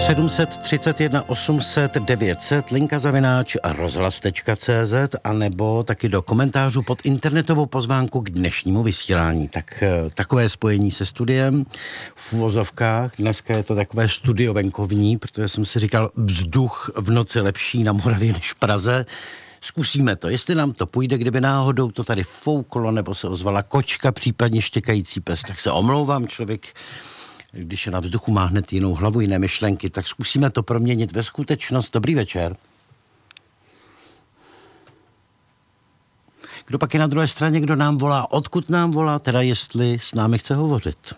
731 800 900, linka zavináč rozhlas.cz, anebo taky do komentářů pod internetovou pozvánku k dnešnímu vysílání. Tak takové spojení se studiem v uvozovkách. Dneska je to takové studio venkovní, protože jsem si říkal, vzduch v noci lepší na Moravě než v Praze. Zkusíme to, jestli nám to půjde, kdyby náhodou to tady fouklo, nebo se ozvala kočka, případně štěkající pes, tak se omlouvám, člověk, když je na vzduchu, má hned jinou hlavu, jiné myšlenky, tak zkusíme to proměnit ve skutečnost. Dobrý večer. Kdo pak je na druhé straně, kdo nám volá, odkud nám volá, teda jestli s námi chce hovořit?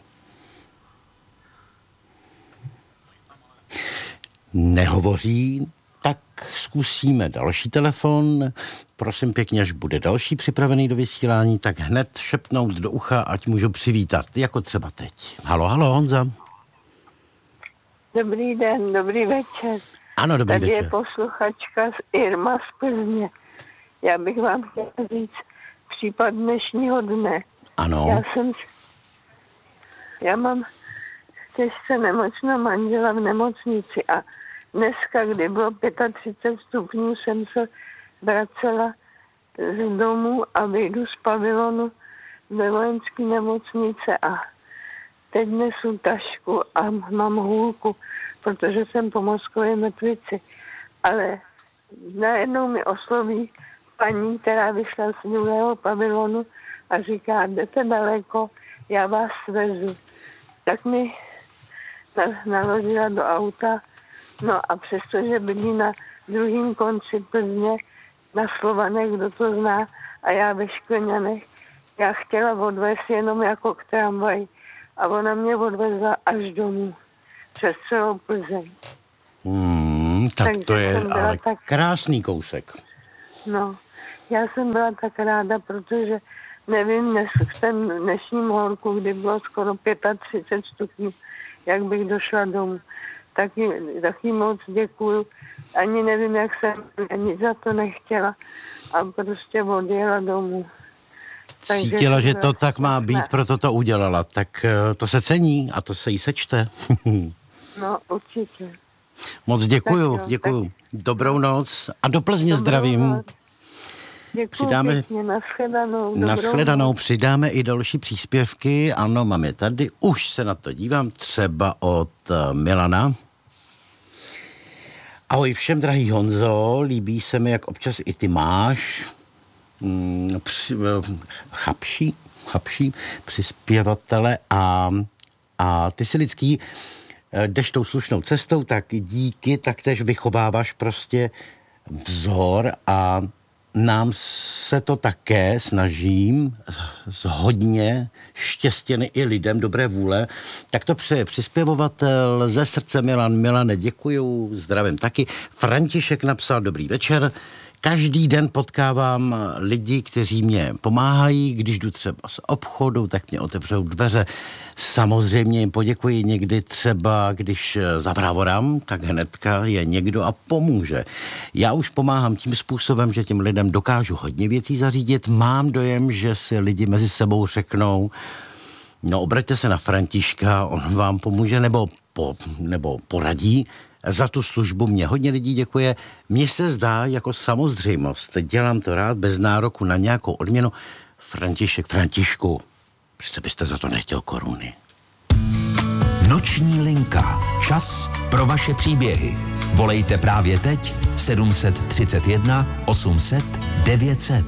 Nehovoří, tak zkusíme další telefon. Prosím pěkně, až bude další připravený do vysílání, tak hned šepnout do ucha, ať můžu přivítat, jako třeba teď. Halo, Honza. Dobrý den, dobrý večer. Ano, dobrý večer. Tady je posluchačka Irma z Plzně. Já bych vám chtěla říct případ dnešního dne. Ano. Já mám těžce nemocného manžela v nemocnici a dneska, kdy bylo 35 stupňů, jsem se vracela z domu a vyjdu z pavilonu ve vojenské nemocnice a teď nesu tašku a mám hůlku, protože jsem po Moskvě mrtvici. Ale najednou mi osloví paní, která vyšla z druhého pavilonu a říká, jdete daleko, já vás svezu. Tak mi naložila do auta, no a přestože bydlí na druhém konci Plzně, na Slovanech, kdo to zná, a já ve Škleňanech, já chtěla odvést jenom jako k tramvaji a ona mě odvezla až domů, přes celou Plzeň. Tak takže to je ale krásný kousek. No, já jsem byla tak ráda, protože nevím, v ten dnešním horku, kdy bylo skoro 35 stupňů, jak bych došla domů. Taky moc děkuju. Ani nevím, jak jsem ani za to nechtěla a prostě odjela domů. Cítila, že to tak má být, proto to udělala. Tak to se cení a to se jí sečte. No, určitě. Moc děkuju. Dobrou noc a do Plzně zdravím. Děkuju pěkně, nashledanou. Přidáme i další příspěvky. Ano, mám je tady. Už se na to dívám. Třeba od Milana. Ahoj všem, drahý Honzo. Líbí se mi, jak občas i ty máš chapší přispěvatele a ty si lidský jdeš tou slušnou cestou, tak díky, tak tež vychováváš prostě vzor a nám se to také snažím s hodně štěstěny i lidem dobré vůle. Tak to přeje přispěvovatel ze srdce Milane, děkuju, zdravím taky. František napsal, dobrý večer. Každý den potkávám lidi, kteří mě pomáhají, když jdu třeba z obchodu, tak mě otevřou dveře. Samozřejmě jim poděkuji, někdy třeba, když zavrávorám, tak hnedka je někdo a pomůže. Já už pomáhám tím způsobem, že těm lidem dokážu hodně věcí zařídit. Mám dojem, že si lidi mezi sebou řeknou, no obraťte se na Františka, on vám pomůže nebo poradí. Za tu službu mě hodně lidí děkuje. Mně se zdá jako samozřejmost. Dělám to rád, bez nároku na nějakou odměnu. Františku, přece byste za to nechtěl koruny. Noční linka. Čas pro vaše příběhy. Volejte právě teď 731 800 900.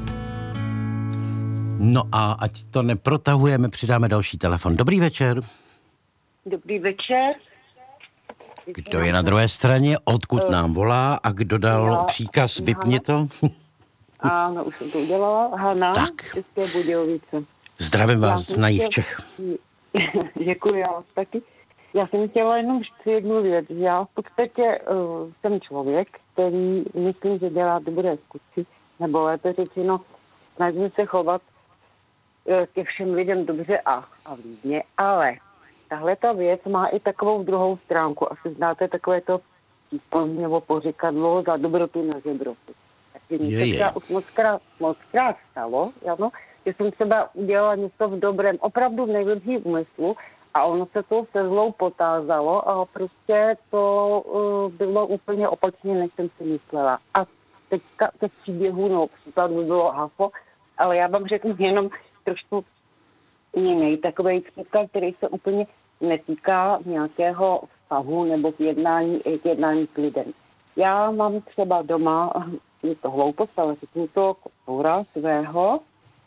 No a ať to neprotahujeme, přidáme další telefon. Dobrý večer. Dobrý večer. Kdo je na druhé straně, odkud nám volá a kdo dal příkaz, vypni to? Ano, už jsem to udělala. Hana, České Budějovice. Zdravím vás na jih Čech. Děkuji, já vás taky. Já jsem chtěla jenom říct jednu věc. Já v podstatě jsem člověk, který myslím, že dělá dobré skutky, nebo lépe řečeno, snažím se chovat ke všem lidem dobře a vlídně, ale tahle ta věc má i takovou druhou stránku. Asi znáte takové to přísloví nebo pořekadlo za dobrotu na žebrotu. Takže mi se třeba už mockrát stalo, ano, že jsem třeba udělala něco v dobrém, opravdu v nejlepším úmyslu A ono se to se zlou potázalo a prostě to bylo úplně opačně, než jsem si myslela. A teďka těch příběhů, no příklad by bylo hafo, ale já vám řeknu jenom trošku jiný takovej příklad, který se úplně netýká nějakého vztahu nebo k jednání s lidem. Já mám třeba doma, je to hloupost, ale řeknu to kocoura svého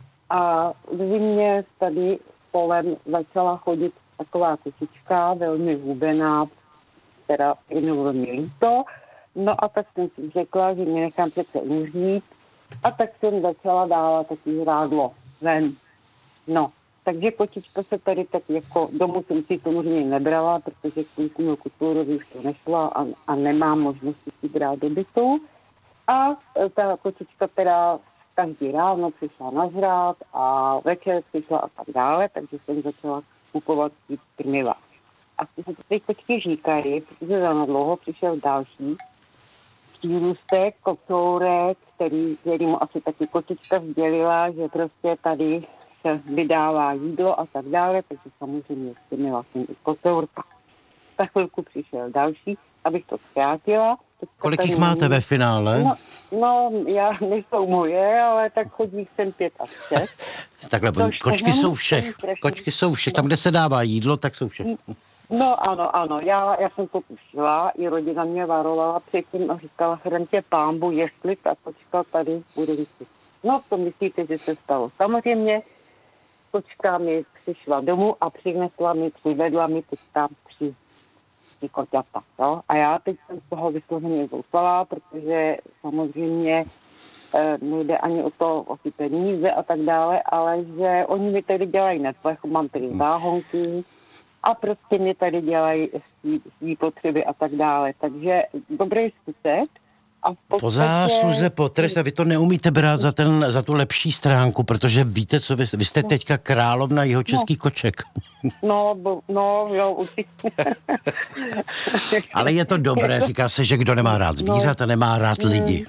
a v zimě tady kolem začala chodit taková kočička, velmi hubená, která je velmi líto. No a tak jsem si řekla, že mě nechám přece umřít a tak jsem začala dávat taky hrádlo ven. No, takže kočička se tady tak jako domů jsem si samozřejmě nebrala, protože k tomu kocouravi už to nešla a nemám možnosti si brát do bytu. A ta kočička teda každý ráno přišla na žrát a večer přišla a tak dále, takže jsem začala kupovat krmiva. A teď kočky říkají, protože za dlouho přišel další přírůstek, kocourek, který mu asi taky kočička sdělila, že prostě tady se vydává jídlo a tak dále, takže samozřejmě krmila jsem i kocourka. Za chvilku přišel další, abych to zkrátila. Kolik jich máte ve finále? No, já nejsou moje, ale tak chodí jsem 5 a 6. Takhle, kočky jsou všech. Kočky jsou všech. Tam, kde se dává jídlo, tak jsou všech. No ano, já jsem to tušila, i rodina mě varovala předtím a říkala, chrantě pánbu, jestli ta kočka tady bude vysit. No, to myslíte, že se stalo. Samozřejmě kočka mi přišla domů a přivedla mi teď tam 3 koťata. No? A já teď jsem z toho vysloveně zoufalá, protože samozřejmě nejde ani o ty peníze a tak dále, ale že oni mi tady dělají netlech, mám tady záhonky a prostě mě tady dělají svý potřeby a tak dále. Takže dobrý skutek. A po zásluze, po trest, a vy to neumíte brát za tu lepší stránku, protože víte, co vy jste teďka královna jihočeských koček. Jo, určitě. Ale je to dobré, říká se, že kdo nemá rád zvířata, nemá rád lidi.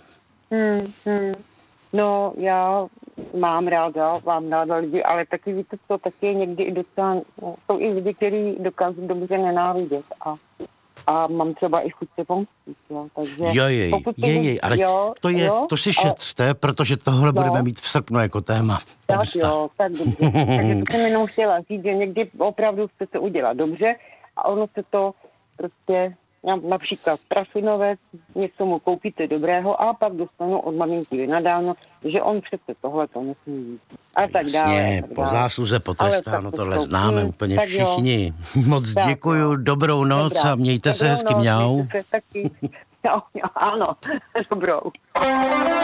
No, já mám ráda lidi, ale taky víte co, taky je někdy i docela, jsou i lidi, kteří dokážou dobře nenávidět a mám třeba i chuť se pomstit, jo, takže... Ale to si šetřte, protože tohle budeme mít v srpnu jako téma. Tak dobře. Takže to jsem jenom chtěla říct, že někdy opravdu chcete udělat dobře a ono se to prostě, například trafinovec, něco mu koupíte dobrého a pak dostanu od maminky vynadáno, že on přece tohle to nesmí jít. A tak dále. Jasně, po zásluze potrestáno, tohle známe úplně všichni. Moc děkuju, dobrou noc a mějte se hezky, mňau. Taky. Ano, dobrou.